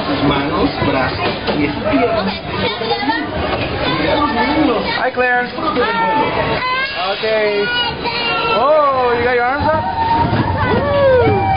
sus manos, brazos y piernas. Hi, Claire. Okay. Oh, you got your arms up? Woo!